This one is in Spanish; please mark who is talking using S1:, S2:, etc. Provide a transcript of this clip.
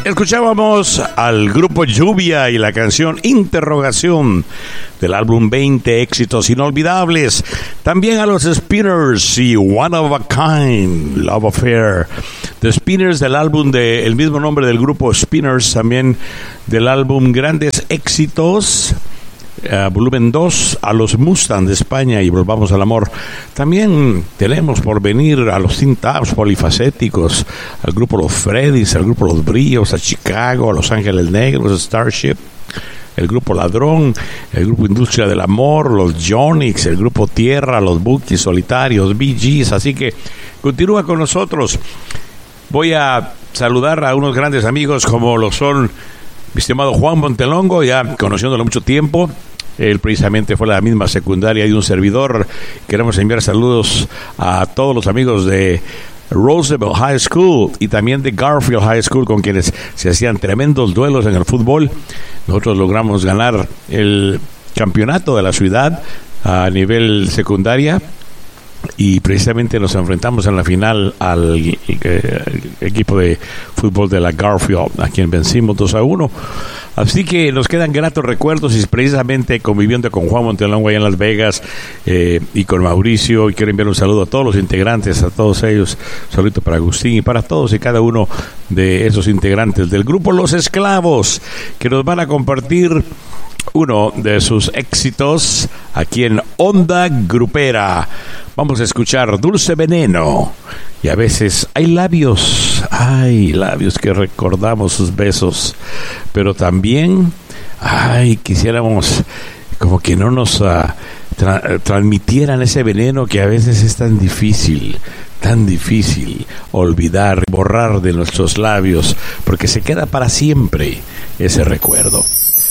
S1: Escuchábamos al grupo Lluvia y la canción Interrogación del álbum 20 éxitos inolvidables. También a los Spinners y One of a Kind, Love Affair. The Spinners del álbum del mismo nombre del grupo Spinners, también del álbum Grandes Éxitos. Volumen 2, a los Mustang de España y Volvamos al Amor. También tenemos por venir a los Teen Tops polifacéticos, al grupo Los Freddys, al grupo Los Brillos, a Chicago, a Los Ángeles Negros, Starship, el grupo Ladrón, el grupo Industria del Amor, los Jonix, el grupo Tierra, los Bookies Solitarios, Bee Gees. Así que continúa con nosotros. Voy a saludar a unos grandes amigos como lo son mi estimado Juan Montelongo, ya conociéndolo mucho tiempo. Él precisamente fue la misma secundaria de un servidor. Queremos enviar saludos a todos los amigos de Roosevelt High School y también de Garfield High School, con quienes se hacían tremendos duelos en el fútbol. Nosotros logramos ganar el campeonato de la ciudad a nivel secundaria y precisamente nos enfrentamos en la final al equipo de fútbol de la Garfield, a quien vencimos 2-1. Así que nos quedan gratos recuerdos y precisamente conviviendo con Juan Montelongo allá en Las Vegas y con Mauricio. Y quiero enviar un saludo a todos los integrantes, a todos ellos, saludito para Agustín y para todos y cada uno de esos integrantes del grupo Los Esclavos, que nos van a compartir uno de sus éxitos aquí en Onda Grupera. Vamos a escuchar Dulce Veneno. Y a veces hay labios que recordamos sus besos, pero también, quisiéramos como que no nos transmitieran ese veneno que a veces es tan difícil olvidar, borrar de nuestros labios, porque se queda para siempre ese recuerdo.